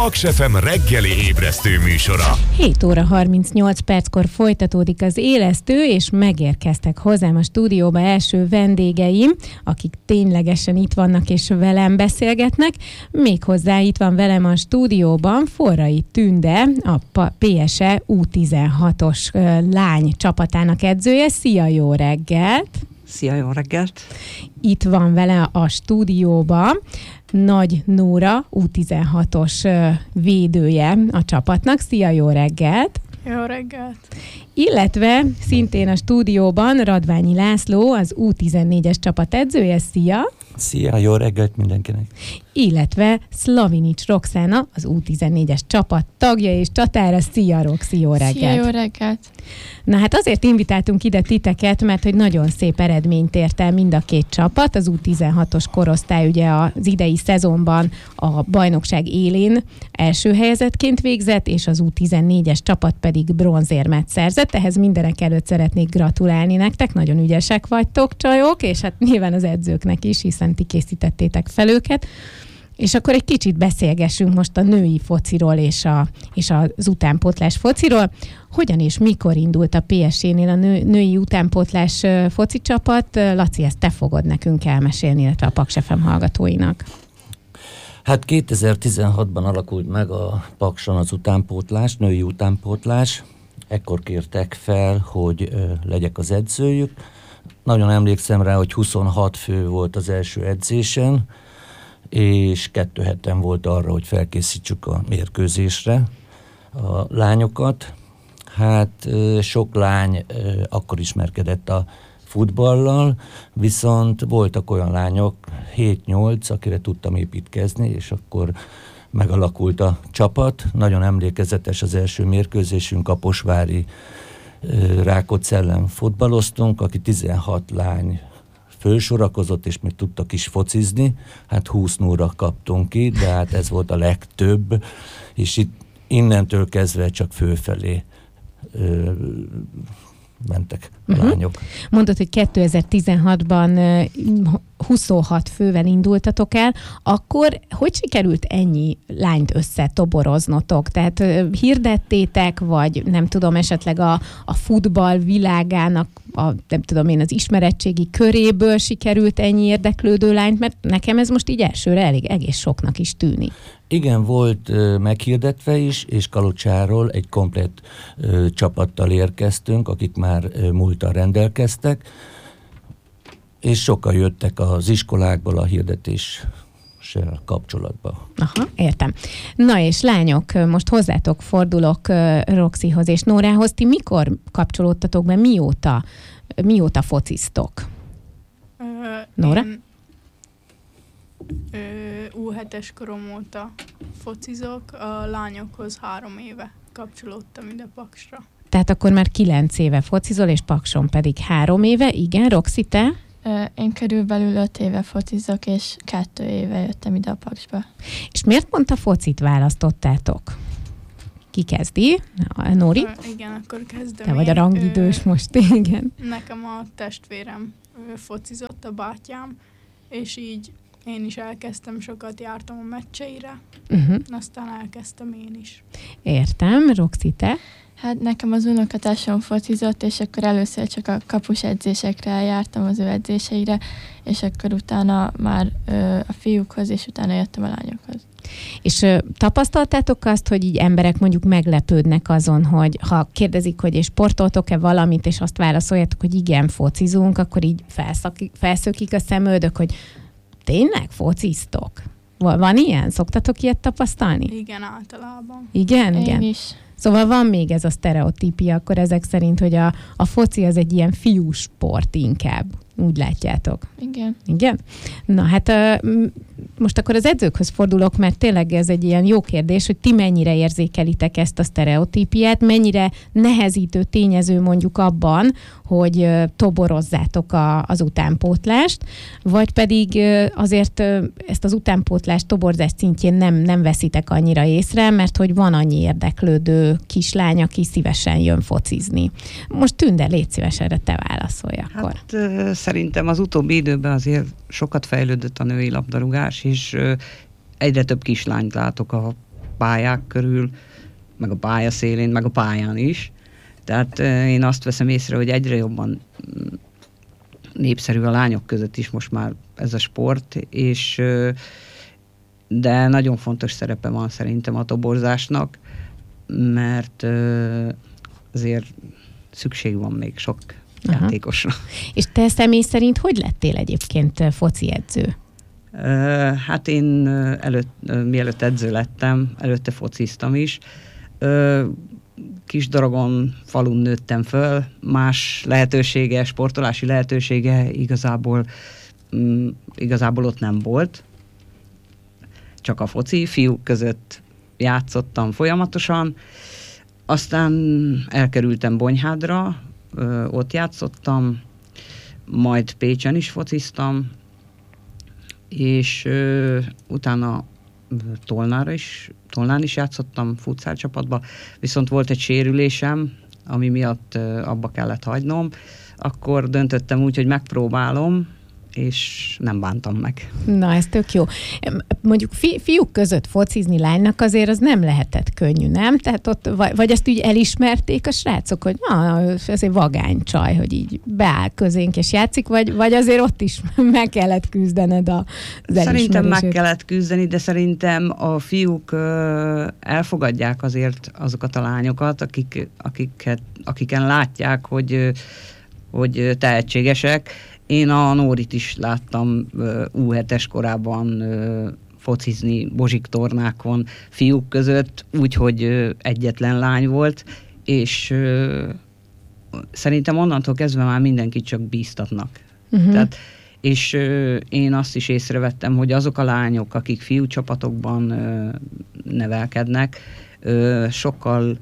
Paks FM reggeli ébresztő műsora. 7 óra 38 perckor folytatódik az élesztő, és megérkeztek hozzám a stúdióba első vendégeim, akik ténylegesen itt vannak és velem beszélgetnek. Méghozzá itt van velem a stúdióban Forrai Tünde, a PSE U16-os lány csapatának edzője. Szia, jó reggelt! Szia, jó reggelt! Itt van vele a stúdióban Nagy Nóra, U16-os védője a csapatnak. Szia, jó reggelt! Jó reggelt! Illetve szintén a stúdióban Radványi László, az U14-es csapat edzője. Szia! Szia, jó reggelt mindenkinek! Illetve Szlavinics Roxana, az U14-es csapat tagja és csatára. Szia, Roxi, jó reggelt! Szia, jó reggelt! Na hát azért invitáltunk ide titeket, mert hogy nagyon szép eredményt ért el mind a két csapat. Az U16-os korosztály ugye az idei szezonban a bajnokság élén első helyezettként végzett, és az U14-es csapat pedig bronzérmet szerzett. Ehhez mindenek előtt szeretnék gratulálni nektek, nagyon ügyesek vagytok, csajok, és hát nyilván az edzőknek is, hiszen ti készítettétek fel őket. És akkor egy kicsit beszélgessünk most a női fociról és az utánpótlás fociról. Hogyan és mikor indult a PSE-nél a női utánpótlás foci csapat? Laci, ezt te fogod nekünk elmesélni, illetve a Paks FM hallgatóinak. Hát 2016-ban alakult meg a Pakson az utánpótlás, női utánpótlás. Ekkor kértek fel, hogy legyek az edzőjük. Nagyon emlékszem rá, hogy 26 fő volt az első edzésen, és 2 heten volt arra, hogy felkészítsük a mérkőzésre a lányokat. Hát sok lány akkor ismerkedett a futballal, viszont voltak olyan lányok, 7-8, akire tudtam építkezni, és akkor megalakult a csapat. Nagyon emlékezetes az első mérkőzésünk, a Kaposvári Rákóczi ellen futballoztunk, aki 16 lány fölsorakozott, és még tudtak is focizni. Hát 20-0-ra kaptunk ki, de hát ez volt a legtöbb, és itt innentől kezdve csak fölfelé mentek a lányok. Mondod, hogy 2016-ban 26 fővel indultatok el, akkor hogy sikerült ennyi lányt összetoboroznotok? Tehát hirdettétek, vagy nem tudom, esetleg a futball világának nem tudom én, az ismeretségi köréből sikerült ennyi érdeklődő lányt, mert nekem ez most így elsőre egész soknak is tűnik. Igen, volt meghirdetve is, és Kalocsáról egy komplett csapattal érkeztünk, akik már múltan rendelkeztek, és sokan jöttek az iskolákból a hirdetéssel kapcsolatba. Aha, értem. Na és lányok, most hozzátok fordulok Roxihoz és Nórához. Ti mikor kapcsolódtatok be, mióta fociztok? Nóra? U7-es korom óta focizok, a lányokhoz 3 éve kapcsolódtam ide Paksra. Tehát akkor már 9 éve focizol, és Pakson pedig 3 éve. Igen, Roxi, te? Én körülbelül 5 éve focizok, és 2 éve jöttem ide a Paksba. És miért pont a focit választottátok? Ki kezdi? Nóri? Igen, akkor kezdem. Te vagy a rangidős most, igen. Nekem a testvérem focizott, a bátyám, és így én is elkezdtem, sokat jártam a meccseire, aztán elkezdtem én is. Értem. Roxi, te? Hát nekem az unokatásom focizott, és akkor először csak a kapus edzésekre jártam, az ő edzéseire, és akkor utána már a fiúkhoz, és utána jöttem a lányokhoz. És tapasztaltátok azt, hogy így emberek mondjuk meglepődnek azon, hogy ha kérdezik, hogy és sportoltok-e valamit, és azt válaszoljátok, hogy igen, focizunk, akkor így felszökik a szemöldök, hogy tényleg fociztok? Van ilyen? Szoktatok ilyet tapasztalni? Igen, általában. Igen? Én Igen. is. Szóval van még ez a sztereotípia, akkor ezek szerint, hogy a foci az egy ilyen fiús sport inkább. Úgy látjátok? Igen. Igen? Na hát most akkor az edzőkhöz fordulok, mert tényleg ez egy ilyen jó kérdés, hogy ti mennyire érzékelitek ezt a sztereotípiát, mennyire nehezítő tényező mondjuk abban, hogy toborozzátok az utánpótlást, vagy pedig azért ezt az utánpótlás toborzás szintjén nem veszitek annyira észre, mert hogy van annyi érdeklődő kislány, aki szívesen jön focizni. Most Tünde, légy szíves, erre te válaszolj akkor. Hát szerintem az utóbbi időben azért sokat fejlődött a női labdarúgás, és egyre több kislányt látok a pályák körül, meg a pályaszélén, meg a pályán is. Tehát én azt veszem észre, hogy egyre jobban népszerű a lányok között is most már ez a sport, és de nagyon fontos szerepe van szerintem a toborzásnak, mert azért szükség van még sok játékosra. És te személy szerint hogy lettél egyébként foci edző? Hát én mielőtt edző lettem, előtte fociztam is. Kisdaragon, falun nőttem föl, más lehetősége, sportolási lehetősége igazából ott nem volt. Csak a foci, fiúk között játszottam folyamatosan, aztán elkerültem Bonyhádra, ott játszottam, majd Pécsen is fociztam, és utána Tolnán is játszottam futszál csapatba, viszont volt egy sérülésem, ami miatt abba kellett hagynom, akkor döntöttem úgy, hogy megpróbálom, és nem bántam meg. Na, ez tök jó. Mondjuk fiúk között focizni lánynak azért az nem lehetett könnyű, nem? Tehát ott, vagy ezt úgy elismerték a srácok, hogy azért vagány csaj, hogy így beáll közénk és játszik, vagy azért ott is meg kellett küzdened az elismerését? Szerintem meg kellett küzdeni, de szerintem a fiúk elfogadják azért azokat a lányokat, akiken látják, hogy tehetségesek. Én a Nórit is láttam U7-es korában focizni Bozsik tornákon fiúk között, úgyhogy egyetlen lány volt, és szerintem onnantól kezdve már mindenkit csak bíztatnak. Tehát, és én azt is észrevettem, hogy azok a lányok, akik fiúcsapatokban nevelkednek, sokkal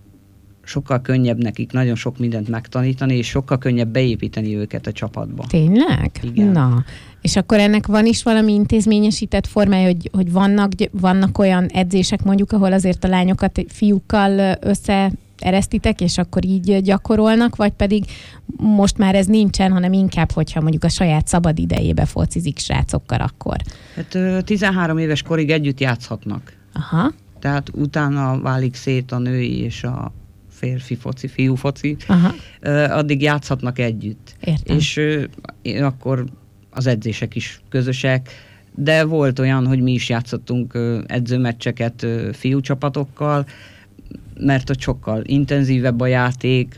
könnyebb nekik nagyon sok mindent megtanítani, és sokkal könnyebb beépíteni őket a csapatba. Tényleg? Igen. Na. És akkor ennek van is valami intézményesített formája, hogy vannak olyan edzések mondjuk, ahol azért a lányokat fiúkkal összeeresztitek, és akkor így gyakorolnak, vagy pedig most már ez nincsen, hanem inkább, hogyha mondjuk a saját szabad idejébe focizik srácokkal akkor? Hát 13 éves korig együtt játszhatnak. Aha. Tehát utána válik szét a női és a férfi foci, fiú foci, addig játszhatnak együtt. Értem. És akkor az edzések is közösek, de volt olyan, hogy mi is játszottunk edzőmeccseket fiúcsapatokkal, mert ott sokkal intenzívebb a játék,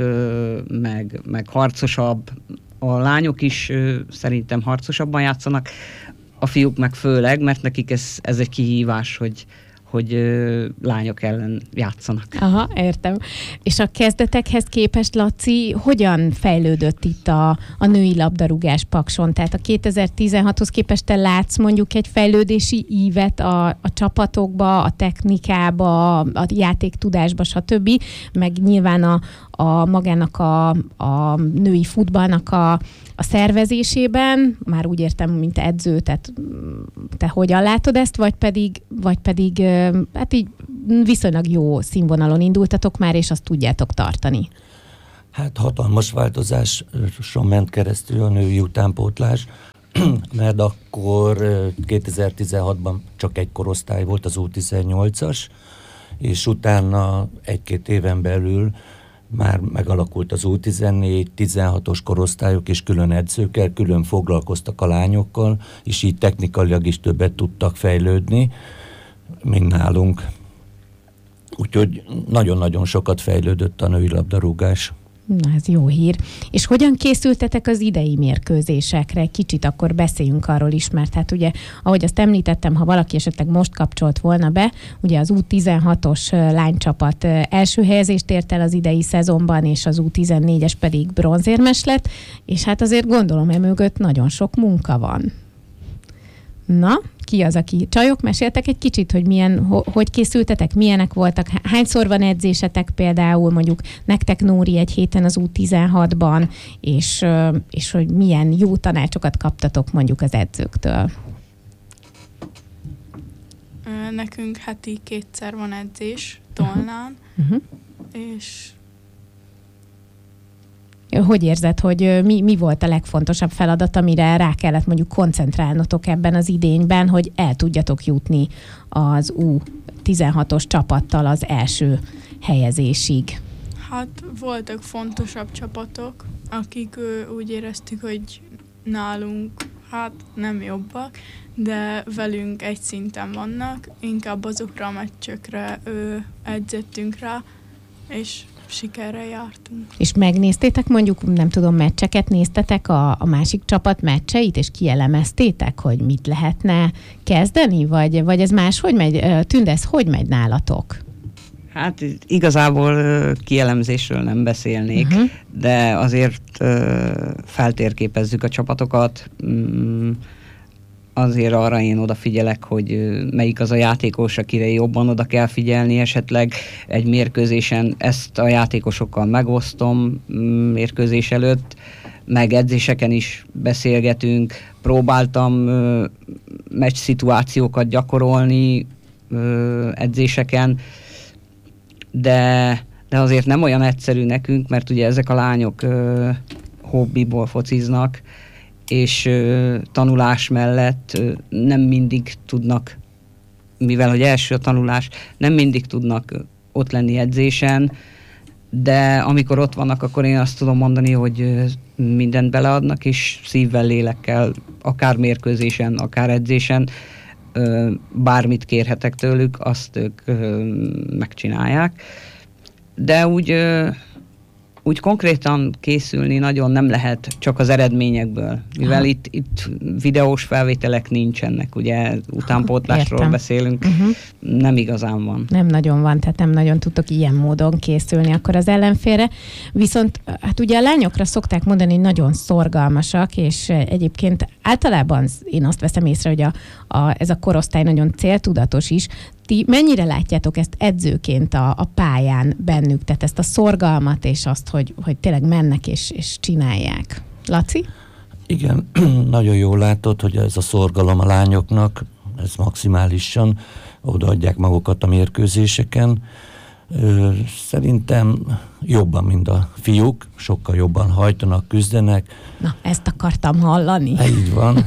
meg harcosabb. A lányok is szerintem harcosabban játszanak, a fiúk meg főleg, mert nekik ez egy kihívás, hogy lányok ellen játszanak. Aha, értem. És a kezdetekhez képest, Laci, hogyan fejlődött itt a női labdarúgás Pakson? Tehát a 2016-hoz képest te látsz mondjuk egy fejlődési ívet a csapatokba, a technikába, a játéktudásba, stb. Meg nyilván magának a női futballnak a szervezésében, már úgy értem, mint edző, tehát te hogyan látod ezt, vagy pedig hát így viszonylag jó színvonalon indultatok már, és azt tudjátok tartani? Hát hatalmas változáson ment keresztül a női utánpótlás, mert akkor 2016-ban csak egy korosztály volt, az U18-as, és utána 1-2 éven belül már megalakult az U14, 16-os korosztályok, és külön edzőkkel, külön foglalkoztak a lányokkal, és így technikailag is többet tudtak fejlődni, mint nálunk. Úgyhogy nagyon-nagyon sokat fejlődött a női labdarúgás. Na, ez jó hír. És hogyan készültetek az idei mérkőzésekre? Kicsit akkor beszéljünk arról is, mert hát ugye, ahogy azt említettem, ha valaki esetleg most kapcsolt volna be, ugye az U16-os lánycsapat első helyezést ért el az idei szezonban, és az U14-es pedig bronzérmes lett, és hát azért gondolom, emögött nagyon sok munka van. Na, ki az, aki? Csajok, meséltek egy kicsit, hogy hogy készültetek, milyenek voltak, hányszor van edzésetek például, mondjuk nektek, Nóri, egy héten az U16-ban, és hogy milyen jó tanácsokat kaptatok mondjuk az edzőktől? Nekünk heti 2-szer van edzés Tolnán, és hogy érzed, hogy mi volt a legfontosabb feladat, amire rá kellett mondjuk koncentrálnotok ebben az idényben, hogy el tudjatok jutni az 16-os csapattal az első helyezésig? Hát voltak fontosabb csapatok, akik úgy éreztük, hogy nálunk hát nem jobbak, de velünk egy szinten vannak, inkább azokra a meccsökre edzettünk rá, és sikerrel jártunk. És megnéztétek mondjuk, nem tudom, meccseket néztetek a másik csapat meccseit, és kielemeztétek, hogy mit lehetne kezdeni, vagy ez máshogy megy? Tünde, ez hogy megy nálatok? Hát igazából kielemzésről nem beszélnék, de azért feltérképezzük a csapatokat. Azért arra én odafigyelek, hogy melyik az a játékos, akire jobban oda kell figyelni esetleg egy mérkőzésen. Ezt a játékosokkal megosztom mérkőzés előtt, meg edzéseken is beszélgetünk. Próbáltam meccs szituációkat gyakorolni edzéseken, de azért nem olyan egyszerű nekünk, mert ugye ezek a lányok hobbiból fociznak, és tanulás mellett nem mindig tudnak, mivel hogy első a tanulás, nem mindig tudnak ott lenni edzésen, de amikor ott vannak, akkor én azt tudom mondani, hogy mindent beleadnak, és szívvel, lélekkel, akár mérkőzésen, akár edzésen, bármit kérhetek tőlük, azt ők megcsinálják. De úgy konkrétan készülni nagyon nem lehet csak az eredményekből, mivel itt videós felvételek nincsenek, ugye utánpótlásról beszélünk, nem igazán van. Nem nagyon van, tehát nem nagyon tudtok ilyen módon készülni akkor az ellenfélre. Viszont hát ugye a lányokra szokták mondani, hogy nagyon szorgalmasak, és egyébként általában én azt veszem észre, hogy ez a korosztály nagyon céltudatos is. Ti mennyire látjátok ezt edzőként a pályán bennük, tehát ezt a szorgalmat és azt, hogy tényleg mennek és csinálják? Laci? Igen, nagyon jól látod, hogy ez a szorgalom a lányoknak, ez maximálisan odaadják magukat a mérkőzéseken. Szerintem jobban, mint a fiúk, sokkal jobban hajtanak, küzdenek. Na, ezt akartam hallani. Így van.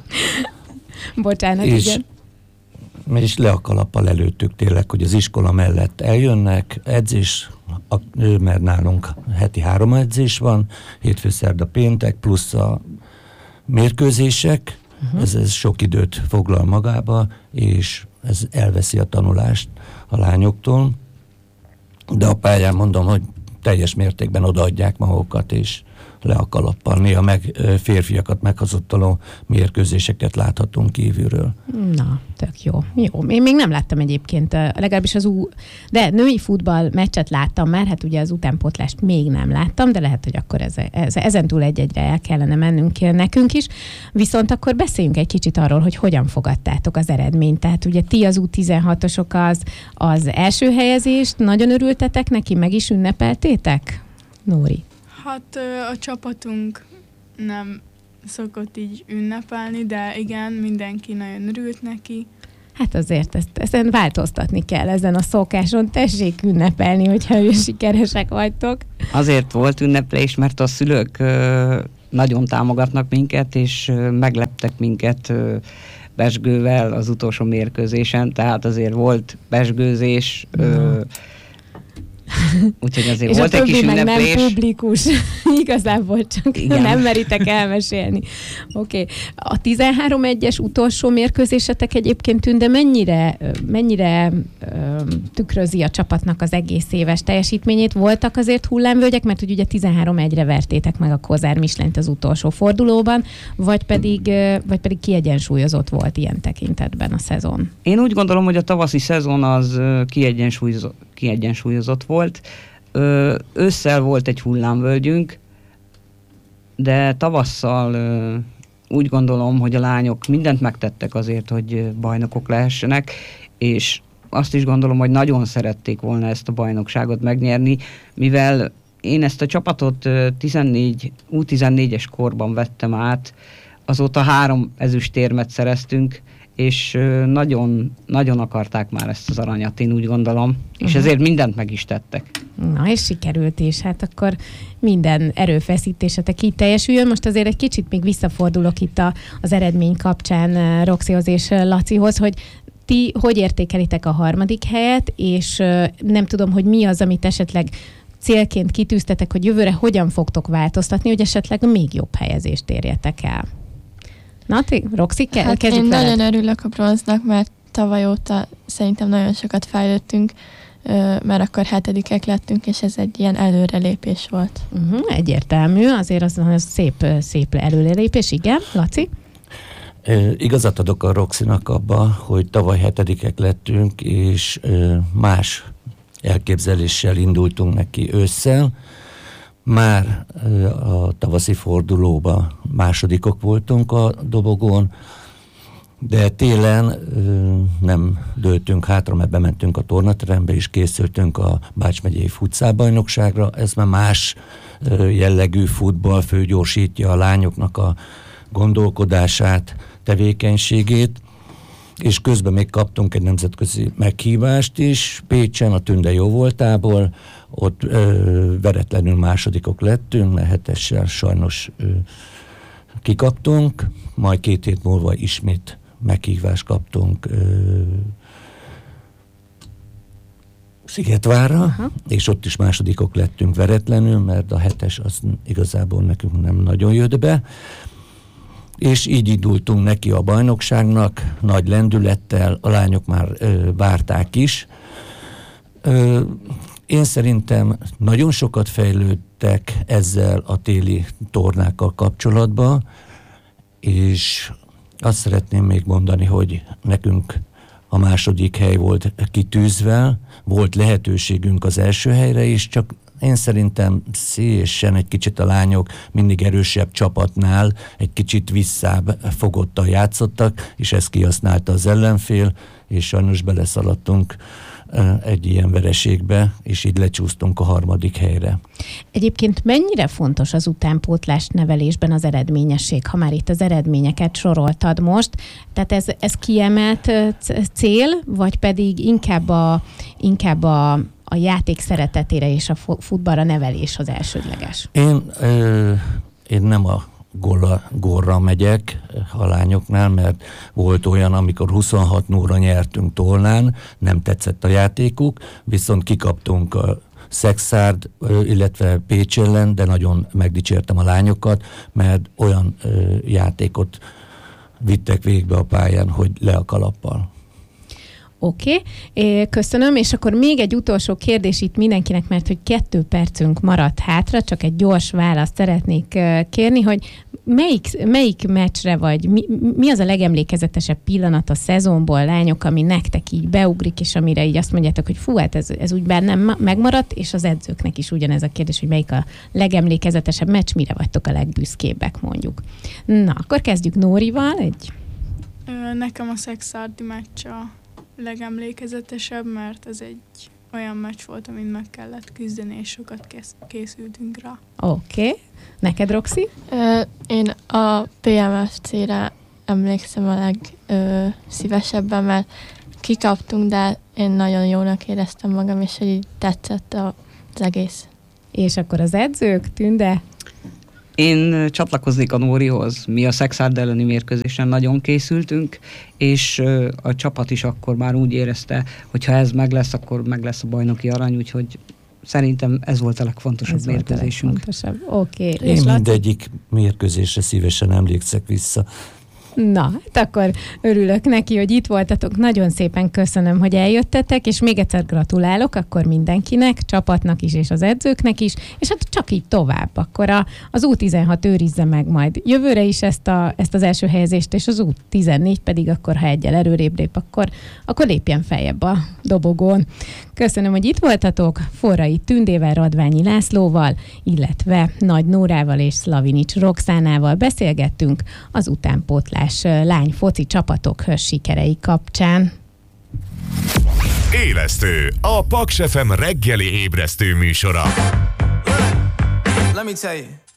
Bocsánat, igen. És le a kalappal előttük tényleg, hogy az iskola mellett eljönnek, edzés, mert nálunk heti 3 edzés van, hétfő, szerda, péntek, plusz a mérkőzések, ez sok időt foglal magába, és ez elveszi a tanulást a lányoktól, de a pályán mondom, hogy teljes mértékben odaadják magukat, és le a kalappal. Néha meg férfiakat meghazudtoló mérkőzéseket láthatunk kívülről. Na, tök jó. Én még nem láttam egyébként, legalábbis de női futball meccset láttam már, hát ugye az utánpótlást még nem láttam, de lehet, hogy akkor ezentúl egy-egyre el kellene mennünk nekünk is. Viszont akkor beszéljünk egy kicsit arról, hogy hogyan fogadtátok az eredményt. Tehát ugye ti az U16-osok az első helyezést, nagyon örültetek neki, meg is ünnepeltétek? Nóri? Hát a csapatunk nem szokott így ünnepelni, de igen, mindenki nagyon örült neki. Hát azért ezen változtatni kell, ezen a szokáson. Tessék ünnepelni, hogyha sikeresek vagytok. Azért volt ünneplés, mert a szülők nagyon támogatnak minket, és megleptek minket pezsgővel az utolsó mérkőzésen, tehát azért volt pezsgőzés, úgyhogy azért és volt egy kis ünneplés. És a többi meg nem publikus. Igazából csak igen. Nem meritek elmesélni. Oké. A 13-1-es utolsó mérkőzésetek egyébként Tünde mennyire tükrözi a csapatnak az egész éves teljesítményét? Voltak azért hullámvölgyek, mert ugye 13-1-re vertétek meg a Kozár Mislent az utolsó fordulóban, vagy pedig kiegyensúlyozott volt ilyen tekintetben a szezon? Én úgy gondolom, hogy a tavaszi szezon az kiegyensúlyozott volt. Ősszel volt egy hullámvölgyünk, de tavasszal úgy gondolom, hogy a lányok mindent megtettek azért, hogy bajnokok lehessenek, és azt is gondolom, hogy nagyon szerették volna ezt a bajnokságot megnyerni, mivel én ezt a csapatot U14-es korban vettem át, azóta 3 ezüstérmet szereztünk, és nagyon, nagyon akarták már ezt az aranyat, én úgy gondolom, és ezért mindent meg is tettek. Na, és sikerült is, hát akkor minden erőfeszítésetek így teljesüljön. Most azért egy kicsit még visszafordulok itt az eredmény kapcsán Roxihoz és Lacihoz, hogy Ti hogy értékelitek a harmadik helyet, és nem tudom, hogy mi az, amit esetleg célként kitűztetek, hogy jövőre hogyan fogtok változtatni, hogy esetleg még jobb helyezést érjetek el. Na, Roxy, kezdjük én veled. nagyon örülök a bronznak, mert tavaly óta szerintem nagyon sokat fejlődtünk, mert akkor 7-ek lettünk, és ez egy ilyen előrelépés volt. Egyértelmű, azért az szép előrelépés, igen. Laci? Igazat adok a Roxynak abba, hogy tavaly 7-ek lettünk, és más elképzeléssel indultunk neki ősszel. Már a tavaszi fordulóba másodikok voltunk a dobogón, de télen nem dőltünk hátra, mert bementünk a tornaterembe, és készültünk a Bács megyei futszálbajnokságra. Ez már más jellegű futball, főgyorsítja a lányoknak a gondolkodását, tevékenységét, és közben még kaptunk egy nemzetközi meghívást is, Pécsen, a Tünde jóvoltából, ott veretlenül másodikok lettünk, mert 7-essel sajnos kikaptunk, majd 2 hét múlva ismét meghívást kaptunk Szigetvárra, és ott is másodikok lettünk veretlenül, mert a 7-es az igazából nekünk nem nagyon jött be. És így indultunk neki a bajnokságnak, nagy lendülettel, a lányok már várták is. Én szerintem nagyon sokat fejlődtek ezzel a téli tornákkal kapcsolatban, és azt szeretném még mondani, hogy nekünk a második hely volt kitűzve, volt lehetőségünk az első helyre is, csak én szerintem szépen egy kicsit a lányok mindig erősebb csapatnál egy kicsit visszább fogottan játszottak, és ezt kihasználta az ellenfél, és sajnos beleszaladtunk egy ilyen vereségbe, és így lecsúsztunk a harmadik helyre. Egyébként mennyire fontos az utánpótlás nevelésben az eredményesség, ha már itt az eredményeket soroltad most? Tehát ez kiemelt cél, vagy pedig inkább a játék szeretetére és a futballra nevelés az elsődleges? Én nem a gólra megyek a lányoknál, mert volt olyan, amikor 26-0-ra nyertünk Tolnán, nem tetszett a játékuk, viszont kikaptunk a Szexárd, illetve Pécs ellen, de nagyon megdicsértem a lányokat, mert olyan játékot vittek végbe a pályán, hogy le a kalappal. Oké, köszönöm, és akkor még egy utolsó kérdés itt mindenkinek, mert hogy 2 percünk maradt hátra, csak egy gyors választ szeretnék kérni, hogy melyik meccsre, vagy mi az a legemlékezetesebb pillanat a szezonból, lányok, ami nektek így beugrik, és amire így azt mondjátok, hogy fú, hát ez úgy bennem megmaradt, és az edzőknek is ugyanez a kérdés, hogy melyik a legemlékezetesebb meccs, mire vagytok a legbüszkébbek, mondjuk. Na, akkor kezdjük Nórival. Nekem a Szexárdi meccs a legemlékezetesebb, mert ez egy olyan meccs volt, amin meg kellett küzdeni, és sokat készültünk rá. Oké. Neked, Roxy? Én a PMFC-re emlékszem a legszívesebben, mert kikaptunk, de én nagyon jónak éreztem magam, és így tetszett az egész. És akkor az edzők, Tünde? Én csatlakoznék a Nórihoz. Mi a Szexárd elleni mérkőzésen nagyon készültünk, és a csapat is akkor már úgy érezte, hogy ha ez meg lesz, akkor meg lesz a bajnoki arany, úgyhogy szerintem ez volt a legfontosabb mérkőzésünk. Oké. Én mindegyik mérkőzésre szívesen emlékszek vissza. Na, hát akkor örülök neki, hogy itt voltatok. Nagyon szépen köszönöm, hogy eljöttetek, és még egyszer gratulálok akkor mindenkinek, csapatnak is, és az edzőknek is, és hát csak így tovább. Akkor az U16 őrizze meg majd jövőre is ezt az első helyezést, és az U14 pedig akkor, ha egyel előrébb lép, akkor lépjen feljebb a dobogón. Köszönöm, hogy itt voltatok, Forrai Tündével, Radványi Lászlóval, illetve Nagy Nórával és Szlavinics Roxánával beszélgettünk az utánpótlás lány foci csapatok sikerei kapcsán. Élesztő, a Paks FM reggeli ébresztő műsora. Let me tell you.